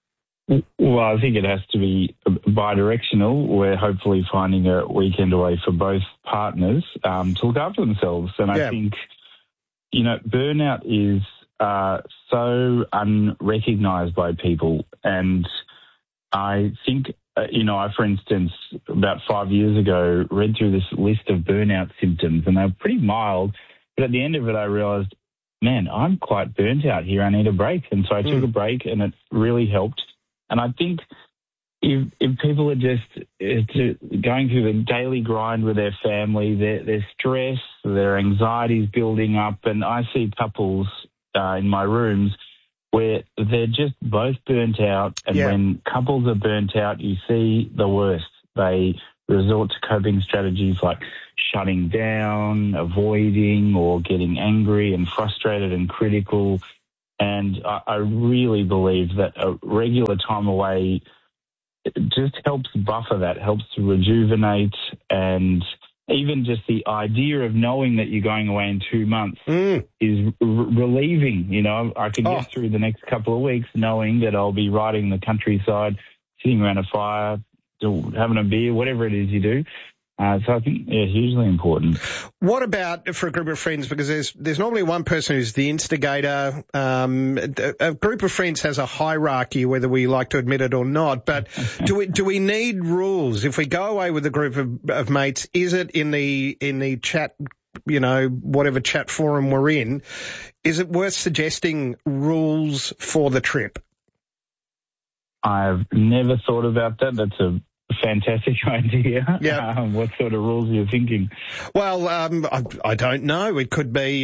[SPEAKER 8] Well, I think it has to be bi-directional. We're hopefully finding a weekend away for both partners to look after themselves. And I think, burnout is so unrecognised by people. And I think, I, for instance, about 5 years ago, read through this list of burnout symptoms, and they were pretty mild. But at the end of it, I realised, man, I'm quite burnt out here. I need a break. And so I took a break, and it really helped. And I think if people are just going through the daily grind with their family, their stress, their anxieties building up, and I see couples in my rooms where they're just both burnt out, and when couples are burnt out, you see the worst. They resort to coping strategies like shutting down, avoiding, or getting angry and frustrated and critical. And I really believe that a regular time away just helps buffer that, helps to rejuvenate, and even just the idea of knowing that you're going away in 2 months is relieving. I can get through the next couple of weeks knowing that I'll be riding the countryside, sitting around a fire, having a beer, whatever it is you do. So I think, hugely important.
[SPEAKER 1] What about for a group of friends? Because there's normally one person who's the instigator. A group of friends has a hierarchy, whether we like to admit it or not. But do we need rules? If we go away with a group of mates, is it in the chat, whatever chat forum we're in, is it worth suggesting rules for the trip?
[SPEAKER 8] I've never thought about that. That's a fantastic idea.
[SPEAKER 1] Yeah.
[SPEAKER 8] What sort of rules are you thinking?
[SPEAKER 1] Well, I don't know. It could be,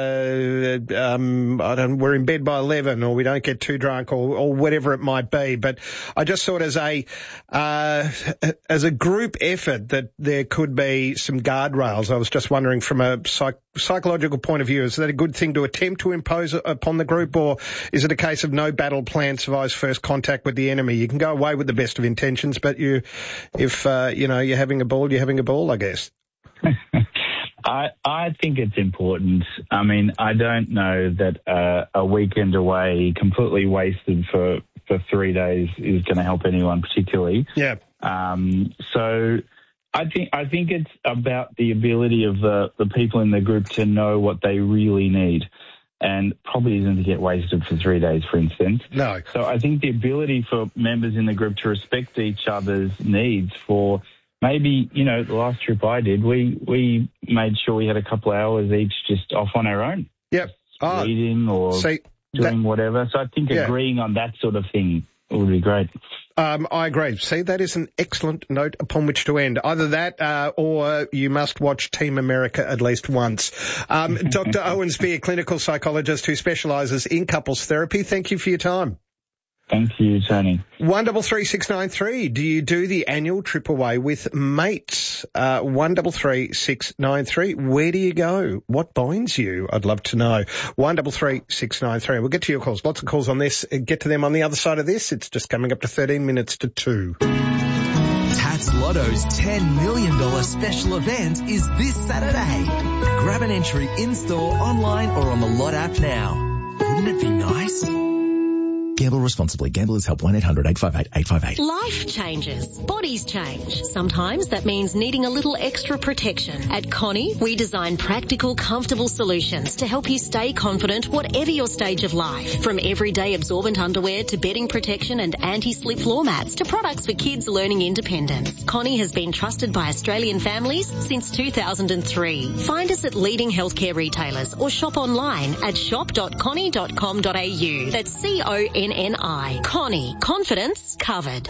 [SPEAKER 1] we're in bed by 11, or we don't get too drunk, or whatever it might be. But I just thought as a group effort that there could be some guardrails. I was just wondering from a psychological point of view, is that a good thing to attempt to impose upon the group, or is it a case of no battle plan survives first contact with the enemy? You can go away with the best of intentions, but if you're having a ball, you're having a ball, I guess.
[SPEAKER 8] I think it's important. I mean, I don't know that a weekend away completely wasted for 3 days is going to help anyone particularly.
[SPEAKER 1] Yeah.
[SPEAKER 8] So I think it's about the ability of the people in the group to know what they really need. And probably isn't to get wasted for 3 days, for instance.
[SPEAKER 1] No.
[SPEAKER 8] So I think the ability for members in the group to respect each other's needs for maybe, the last trip I did, we made sure we had a couple of hours each just off on our own.
[SPEAKER 1] Yep.
[SPEAKER 8] Reading or doing whatever. So I think agreeing on that sort of thing would be great.
[SPEAKER 1] I agree. See, that is an excellent note upon which to end. Either that or you must watch Team America at least once. Dr. Owen Spear, clinical psychologist who specialises in couples therapy. Thank you for your time.
[SPEAKER 8] Thank you, Tony.
[SPEAKER 1] 133693. Do you do the annual trip away with mates? 133693. Where do you go? What binds you? I'd love to know. 133693. We'll get to your calls. Lots of calls on this. Get to them on the other side of this. It's just coming up to 13 minutes to 2.
[SPEAKER 9] Tats Lotto's $10 million special event is this Saturday. Grab an entry in-store, online or on the Lot app now. Wouldn't it be nice? Gamble responsibly. Gamblers Help 1-800-858-858.
[SPEAKER 26] Life changes. Bodies change. Sometimes that means needing a little extra protection. At Connie, we design practical, comfortable solutions to help you stay confident whatever your stage of life. From everyday absorbent underwear to bedding protection and anti-slip floor mats to products for kids learning independence. Connie has been trusted by Australian families since 2003. Find us at leading healthcare retailers or shop online at shop.connie.com.au. That's CONNI. Connie. Confidence covered.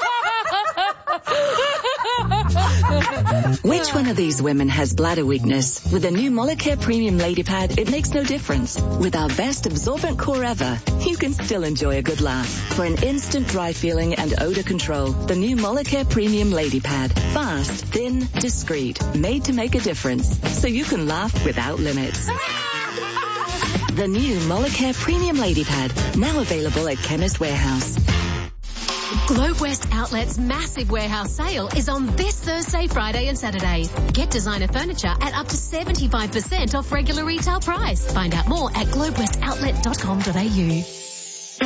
[SPEAKER 28] Which one of these women has bladder weakness? With the new Molicare Premium Lady Pad, it makes no difference. With our best absorbent core ever, you can still enjoy a good laugh. For an instant dry feeling and odor control, the new Molicare Premium Lady Pad. Fast, thin, discreet, made to make a difference. So you can laugh without limits. The new Molicare Premium Lady Pad, now available at Chemist Warehouse.
[SPEAKER 26] Globe West Outlet's massive warehouse sale is on this Thursday, Friday and Saturday. Get designer furniture at up to 75% off regular retail price. Find out more at globewestoutlet.com.au.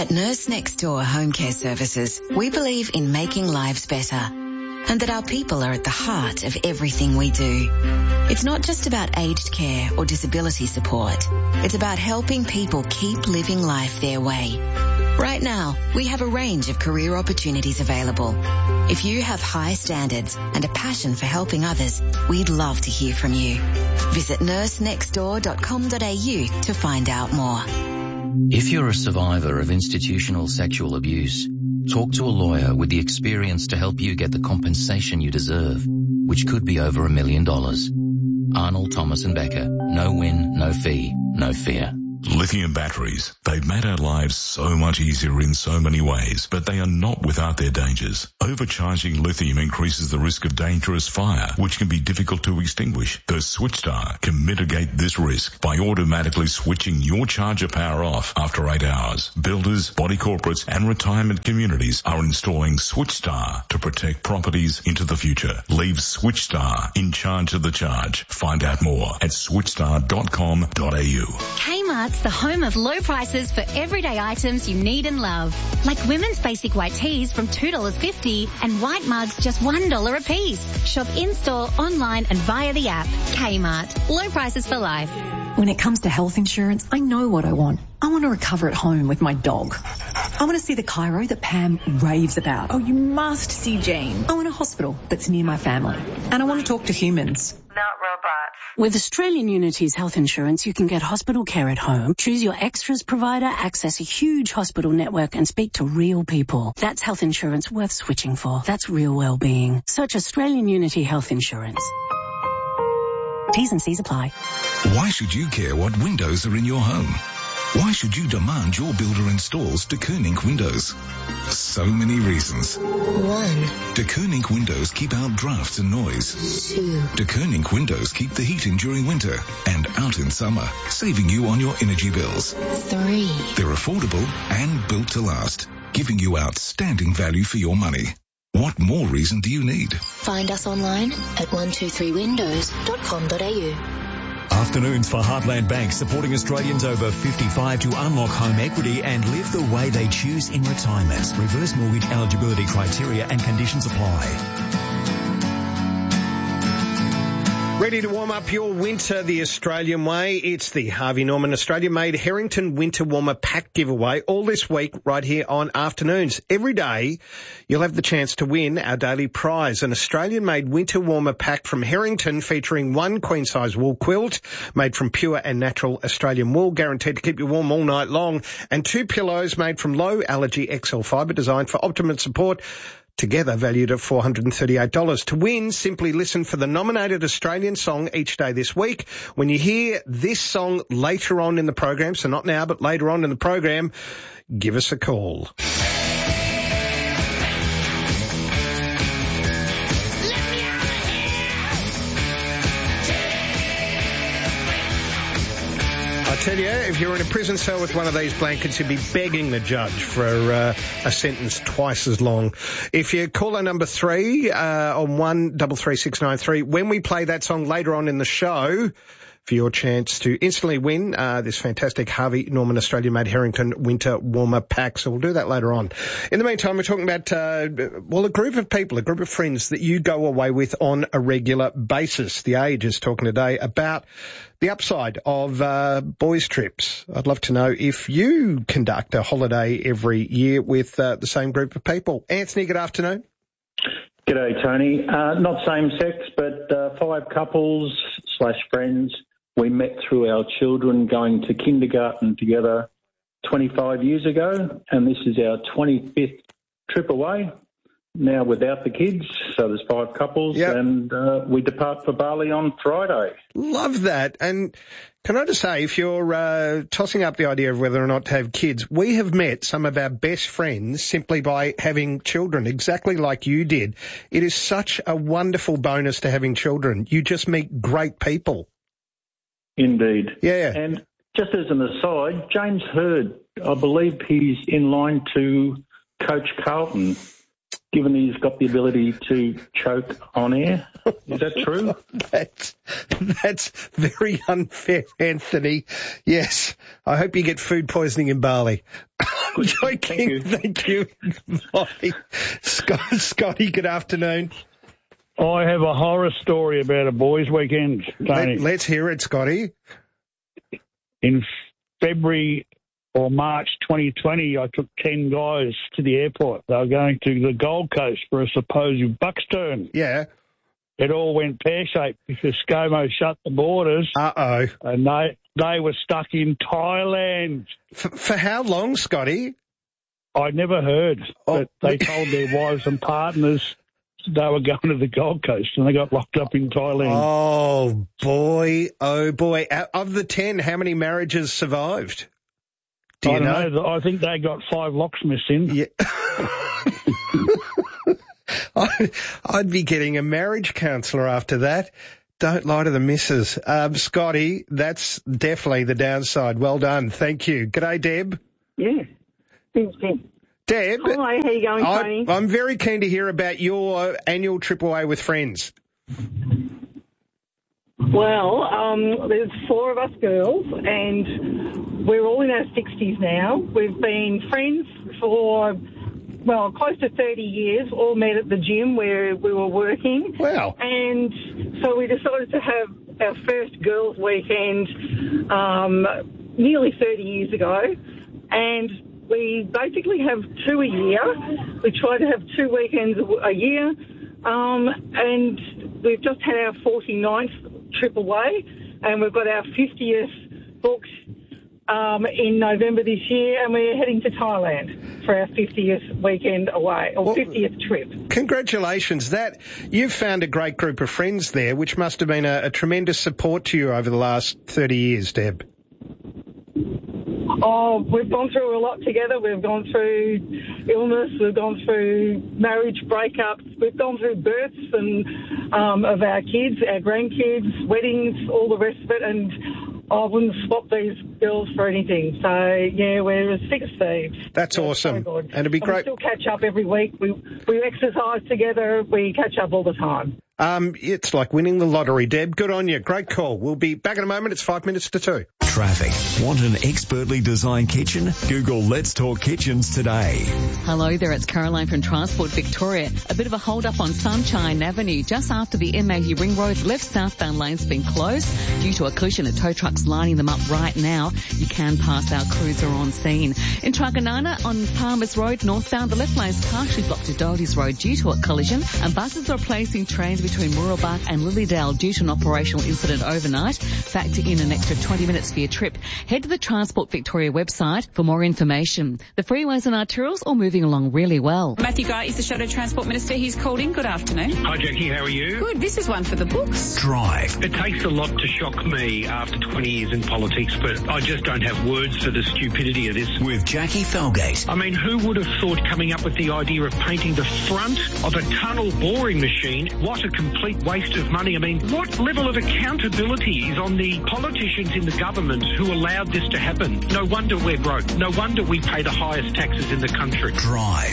[SPEAKER 28] At Nurse Next Door Home Care Services, we believe in making lives better and that our people are at the heart of everything we do. It's not just about aged care or disability support. It's about helping people keep living life their way. Right now, we have a range of career opportunities available. If you have high standards and a passion for helping others, we'd love to hear from you. Visit nursenextdoor.com.au to find out more.
[SPEAKER 11] If you're a survivor of institutional sexual abuse, talk to a lawyer with the experience to help you get the compensation you deserve, which could be over $1 million. Arnold, Thomas and Becker. No win, no fee, no fear.
[SPEAKER 12] Lithium batteries. They've made our lives so much easier in so many ways, but they are not without their dangers. Overcharging lithium increases the risk of dangerous fire, which can be difficult to extinguish. The SwitchStar can mitigate this risk by automatically switching your charger power off after 8 hours. Builders, body corporates and retirement communities are installing SwitchStar to protect properties into the future. Leave SwitchStar in charge of the charge. Find out more at switchstar.com.au.
[SPEAKER 13] Kmart's the home of low prices for everyday items you need and love. Like women's basic white tees from $2.50 and white mugs just $1 a piece. Shop in-store, online and via the app. Kmart. Low prices for life.
[SPEAKER 14] When it comes to health insurance, I know what I want. I want to recover at home with my dog. I want to see the chiro that Pam raves about. Oh, you must see Jane. I want a hospital that's near my family. And I want to talk to humans.
[SPEAKER 15] Not robots. With Australian Unity's health insurance, you can get hospital care at home, choose your extras provider, access a huge hospital network and speak to real people. That's health insurance worth switching for. That's real well-being. Search Australian Unity Health Insurance. T's and C's apply.
[SPEAKER 16] Why should you care what windows are in your home? Why should you demand your builder installs De Koning windows? So many reasons.
[SPEAKER 15] 1.
[SPEAKER 16] De Koning windows keep out drafts and noise.
[SPEAKER 15] 2.
[SPEAKER 16] De Koning windows keep the heat in during winter and out in summer, saving you on your energy bills.
[SPEAKER 15] 3.
[SPEAKER 16] They're affordable and built to last, giving you outstanding value for your money. What more reason do you need?
[SPEAKER 15] Find us online at 123windows.com.au.
[SPEAKER 10] Afternoons for Heartland Bank, supporting Australians over 55 to unlock home equity and live the way they choose in retirement. Reverse mortgage eligibility criteria and conditions apply.
[SPEAKER 1] Ready to warm up your winter the Australian way? It's the Harvey Norman Australia-made Harrington Winter Warmer Pack giveaway all this week right here on Afternoons. Every day you'll have the chance to win our daily prize, an Australian-made Winter Warmer Pack from Harrington featuring one queen-size wool quilt made from pure and natural Australian wool, guaranteed to keep you warm all night long, and 2 pillows made from low-allergy XL fibre designed for optimum support, together valued at $438. To win, simply listen for the nominated Australian song each day this week. When you hear this song later on in the program, so not now but later on in the program, give us a call. I tell you, if you're in a prison cell with one of these blankets, you'd be begging the judge for a sentence twice as long. If you call our number 3 on 133693, when we play that song later on in the show, for your chance to instantly win this fantastic Harvey Norman Australia-made Harrington Winter Warmer Pack. So we'll do that later on. In the meantime, we're talking about, a group of people, a group of friends that you go away with on a regular basis. The Age is talking today about the upside of boys' trips. I'd love to know if you conduct a holiday every year with the same group of people. Anthony, good afternoon.
[SPEAKER 17] G'day, Tony. Not same sex, but 5 couples / friends. We met through our children going to kindergarten together 25 years ago, and this is our 25th trip away, now without the kids. So there's 5 couples, and we depart for Bali on Friday.
[SPEAKER 1] Love that. And can I just say, if you're tossing up the idea of whether or not to have kids, we have met some of our best friends simply by having children, exactly like you did. It is such a wonderful bonus to having children. You just meet great people.
[SPEAKER 17] Indeed.
[SPEAKER 1] Yeah.
[SPEAKER 17] And just as an aside, James Hird, I believe he's in line to coach Carlton given he's got the ability to choke on air. Is that true?
[SPEAKER 1] That's very unfair, Anthony. Yes. I hope you get food poisoning in Bali. I'm joking. Thank you. Bye. Scotty, good afternoon.
[SPEAKER 2] I have a horror story about a boys' weekend, Tony.
[SPEAKER 1] Let's hear it, Scotty.
[SPEAKER 2] In February or March 2020, I took 10 guys to the airport. They were going to the Gold Coast for a supposed bucks turn.
[SPEAKER 1] Yeah.
[SPEAKER 2] It all went pear-shaped because ScoMo shut the borders.
[SPEAKER 1] Uh-oh.
[SPEAKER 2] And they were stuck in Thailand.
[SPEAKER 1] For how long, Scotty?
[SPEAKER 2] I never heard. But they told their wives and partners they were going to the Gold Coast and they got locked up in Thailand.
[SPEAKER 1] Oh, boy. Oh, boy. Of the 10, how many marriages survived? Do you know?
[SPEAKER 2] I think they got 5 locksmiths in.
[SPEAKER 1] Yeah. I'd be getting a marriage counsellor after that. Don't lie to the missus. Scotty, that's definitely the downside. Well done. Thank you. G'day, Deb.
[SPEAKER 18] Yeah. Thanks, Deb.
[SPEAKER 1] Deb.
[SPEAKER 18] Hi, how you going, Tony?
[SPEAKER 1] I'm very keen to hear about your annual trip away with friends.
[SPEAKER 18] Well, there's 4 of us girls, and we're all in our 60s now. We've been friends for, close to 30 years, all met at the gym where we were working.
[SPEAKER 1] Wow.
[SPEAKER 18] And so we decided to have our first girls' weekend nearly 30 years ago, and we basically have 2 a year. We try to have 2 weekends a year, and we've just had our 49th trip away, and we've got our 50th booked in November this year, and we're heading to Thailand for our 50th weekend away, or 50th trip.
[SPEAKER 1] Congratulations. You've found a great group of friends there, which must have been a tremendous support to you over the last 30 years, Deb.
[SPEAKER 18] Oh, we've gone through a lot together. We've gone through illness. We've gone through marriage breakups. We've gone through births and of our kids, our grandkids, weddings, all the rest of it. And I wouldn't swap these girls for anything. So, yeah, we're as thick as thieves.
[SPEAKER 1] That's awesome.
[SPEAKER 18] So good.
[SPEAKER 1] And it'd be great.
[SPEAKER 18] We still catch up every week. We exercise together. We catch up all the time.
[SPEAKER 1] It's like winning the lottery, Deb. Good on you. Great call. We'll be back in a moment. It's 5 minutes to 2.
[SPEAKER 10] Traffic. Want an expertly designed kitchen? Google Let's Talk Kitchens today.
[SPEAKER 19] Hello there, it's Caroline from Transport Victoria. A bit of a hold up on Sunshine Avenue. Just after the MAU Ring Road, left southbound lane's been closed due to a collision. A tow truck's lining them up right now. You can pass our cruiser on scene. In Truganana on Palmers Road, northbound, the left lane's partially blocked to Doherty's Road due to a collision. And buses are replacing trains between Mooroolbark and Lilydale due to an operational incident overnight. Factor in an extra 20 minutes for your trip. Head to the Transport Victoria website for more information. The freeways and arterials are moving along really well.
[SPEAKER 20] Matthew Guy is the Shadow Transport Minister. He's called in. Good afternoon.
[SPEAKER 21] Hi, Jackie. How are you?
[SPEAKER 20] Good. This is one for the books.
[SPEAKER 10] Drive.
[SPEAKER 21] It takes a lot to shock me after 20 years in politics, but I just don't have words for the stupidity of this.
[SPEAKER 10] With Jackie Felgate.
[SPEAKER 21] I mean, who would have thought coming up with the idea of painting the front of a tunnel boring machine? What a complete waste of money. I mean, what level of accountability is on the politicians in the government who allowed this to happen? No wonder we're broke. No wonder we pay the highest taxes in the country.
[SPEAKER 10] Drive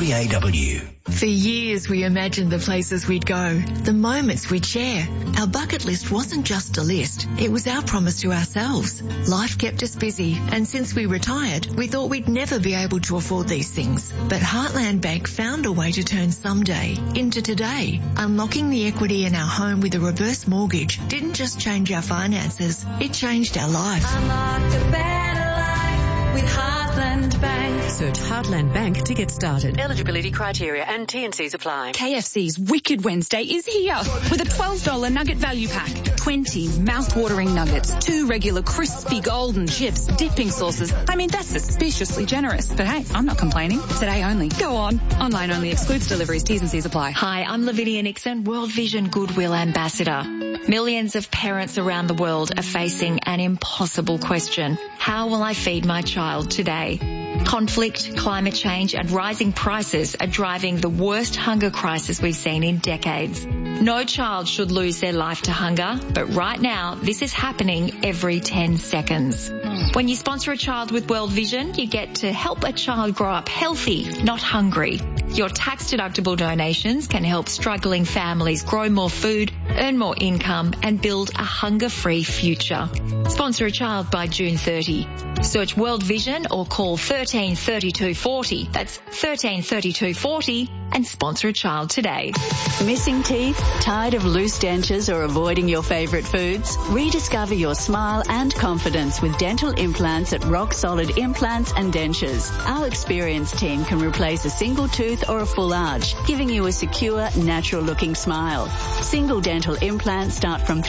[SPEAKER 10] 3AW.
[SPEAKER 22] For years we imagined the places we'd go, the moments we'd share. Our bucket list wasn't just a list, it was our promise to ourselves. Life kept us busy, and since we retired, we thought we'd never be able to afford these things. But Heartland Bank found a way to turn someday into today. Unlocking the equity in our home with a reverse mortgage didn't just change our finances, it changed our life. Unlocked a better life with Heartland Bank.
[SPEAKER 5] Search Heartland Bank to get started.
[SPEAKER 20] Eligibility criteria and T&Cs apply.
[SPEAKER 23] KFC's Wicked Wednesday is here with a $12 nugget value pack. 20 mouth-watering nuggets, 2 regular crispy golden chips, dipping sauces. I mean, that's suspiciously generous. But hey, I'm not complaining. Today only. Go on. Online only. Excludes deliveries. T's and C's apply.
[SPEAKER 22] Hi, I'm Lavinia Nixon, World Vision Goodwill Ambassador. Millions of parents around the world are facing an impossible question. How will I feed my child today? Conflict, climate change and rising prices are driving the worst hunger crisis we've seen in decades. No child should lose their life to hunger, but right now this is happening every 10 seconds. When you sponsor a child with World Vision, you get to help a child grow up healthy, not hungry.
[SPEAKER 3] Your tax-deductible donations can help struggling families grow more food, earn more income and build a hunger-free future. Sponsor a child by June 30. Search World Vision or call 133240. That's 133240 and sponsor a child today.
[SPEAKER 15] Missing teeth? Tired of loose dentures or avoiding your favourite foods? Rediscover your smile and confidence with dental implants at Rock Solid Implants and Dentures. Our experienced team can replace a single tooth or a full arch, giving you a secure, natural-looking smile. Single dental implants start from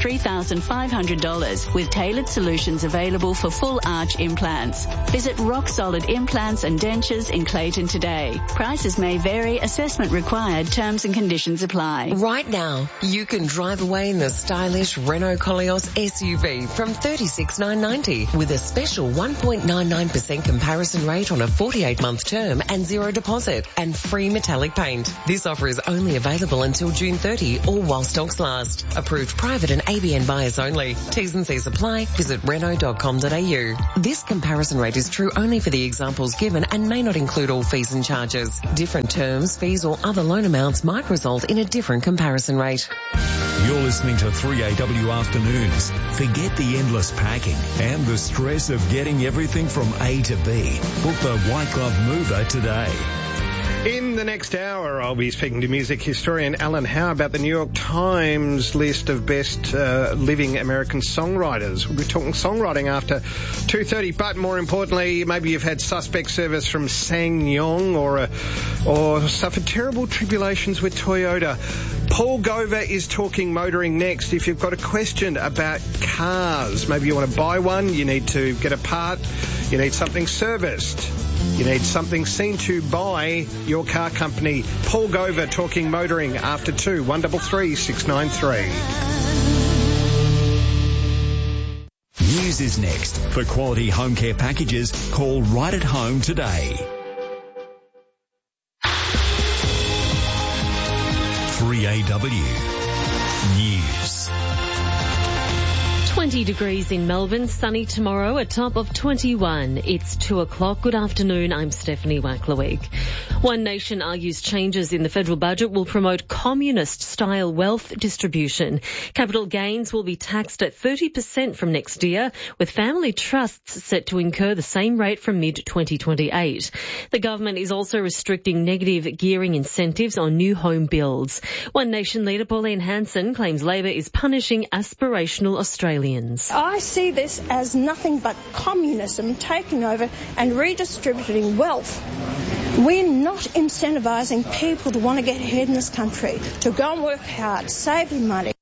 [SPEAKER 15] $3,500 with tailored solutions available for full arch implants. Visit Rock Solid Implants and Dentures in Clayton today. Prices may vary, assessment required, terms and conditions apply.
[SPEAKER 4] Right now, you can drive away in the stylish Renault Koleos SUV from $36,990 with a special 1.99% comparison rate on a 48-month term and zero deposit and free metallic paint. This offer is only available until June 30 or while stocks last. Approved private and ABN buyers only. T's and C's apply. Visit Renault.com.au. This comparison rate is true only for the examples given and may not include all fees and charges. Different terms, fees or other loan amounts might result in a different comparison rate.
[SPEAKER 10] You're listening to 3AW Afternoons. Forget the endless packing and the stress of getting everything from A to B. Book the White Glove Mover today.
[SPEAKER 1] In the next hour, I'll be speaking to music historian Alan Howe about the New York Times list of best living American songwriters. We'll be talking songwriting after 2:30, but more importantly, maybe you've had suspect service from SsangYong or suffered terrible tribulations with Toyota. Paul Gover is talking motoring next. If you've got a question about cars, maybe you want to buy one, you need to get a part, you need something serviced, you need something seen to by your car company. Paul Gover talking motoring after 2, 133 693.
[SPEAKER 10] News is next. For quality home care packages, call Right at Home today. 3AW News.
[SPEAKER 6] 20 degrees in Melbourne, sunny tomorrow, a top of 21. It's 2 o'clock. Good afternoon, I'm Stephanie Wacklewick. One Nation argues changes in the federal budget will promote communist-style wealth distribution. Capital gains will be taxed at 30% from next year, with family trusts set to incur the same rate from mid-2028. The government is also restricting negative gearing incentives on new home builds. One Nation leader Pauline Hanson claims Labor is punishing aspirational Australians.
[SPEAKER 7] I see this as nothing but communism taking over and redistributing wealth. We're not incentivising people to want to get ahead in this country, to go and work hard, save money.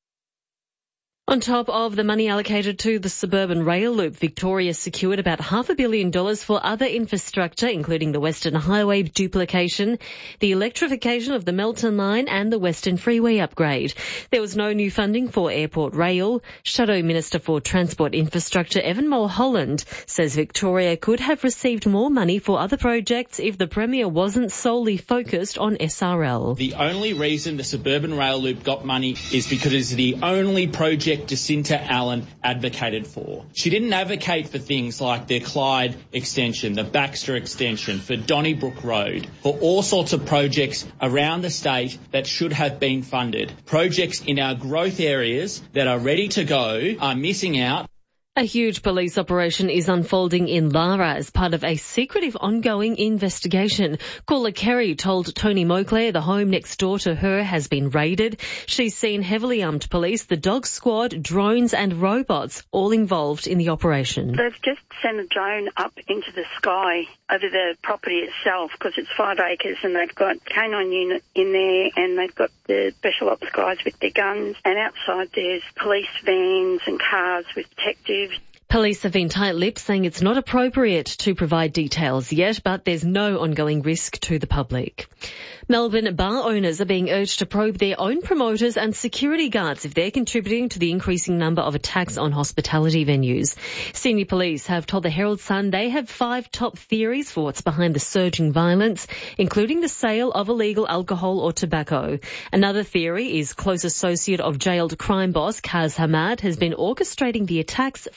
[SPEAKER 6] On top of the money allocated to the suburban rail loop, Victoria secured about $500 million for other infrastructure, including the Western Highway duplication, the electrification of the Melton Line and the Western Freeway upgrade. There was no new funding for Airport Rail. Shadow Minister for Transport Infrastructure Evan Mulholland says Victoria could have received more money for other projects if the Premier wasn't solely focused on SRL.
[SPEAKER 8] The only reason the suburban rail loop got money is because it's the only project Jacinta Allen advocated for. She didn't advocate for things like the Clyde extension, the Baxter extension, for Donnybrook Road, for all sorts of projects around the state that should have been funded. Projects in our growth areas that are ready to go are missing out.
[SPEAKER 6] A huge police operation is unfolding in Lara as part of a secretive ongoing investigation. Caller Kerry told Tony Moclair the home next door to her has been raided. She's seen heavily armed police, the dog squad, drones and robots all involved in the operation.
[SPEAKER 24] They've just sent a drone up into the sky over the property itself because it's 5 acres and they've got canine unit in there and they've got the special ops guys with their guns and outside there's police vans and cars with detectives.
[SPEAKER 6] Police have been tight-lipped, saying it's not appropriate to provide details yet, but there's no ongoing risk to the public. Melbourne bar owners are being urged to probe their own promoters and security guards if they're contributing to the increasing number of attacks on hospitality venues. Senior police have told the Herald Sun they have 5 top theories for what's behind the surging violence, including the sale of illegal alcohol or tobacco. Another theory is close associate of jailed crime boss Kaz Hamad has been orchestrating the attacks from Iran.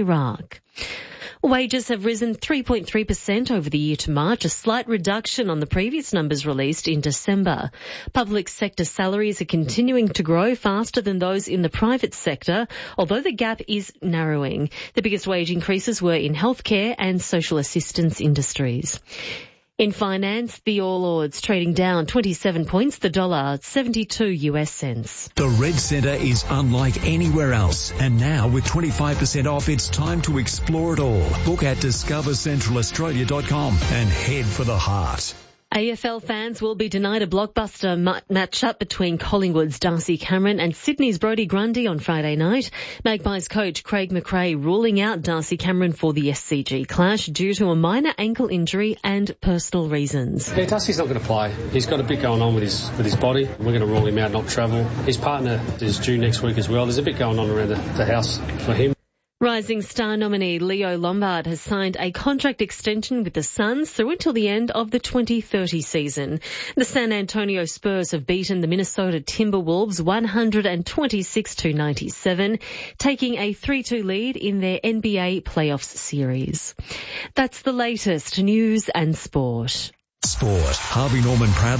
[SPEAKER 6] Iraq. Wages have risen 3.3% over the year to March, a slight reduction on the previous numbers released in December. Public sector salaries are continuing to grow faster than those in the private sector, although the gap is narrowing. The biggest wage increases were in healthcare and social assistance industries. In finance, the All Ords trading down 27 points, the dollar 72 US cents.
[SPEAKER 10] The Red Centre is unlike anywhere else, and now with 25% off, it's time to explore it all. Book at discovercentralaustralia.com and head for the heart.
[SPEAKER 6] AFL fans will be denied a blockbuster match-up between Collingwood's Darcy Cameron and Sydney's Brodie Grundy on Friday night. Magpies coach Craig McRae ruling out Darcy Cameron for the SCG clash due to a minor ankle injury and personal reasons.
[SPEAKER 9] Yeah, Darcy's not going to play. He's got a bit going on with his body. We're going to rule him out, not travel. His partner is due next week as well. There's a bit going on around the house for him.
[SPEAKER 6] Rising Star nominee Leo Lombard has signed a contract extension with the Suns through until the end of the 2030 season. The San Antonio Spurs have beaten the Minnesota Timberwolves 126-97, taking a 3-2 lead in their NBA playoffs series. That's the latest news and sport.
[SPEAKER 10] Sport. Harvey Norman proudly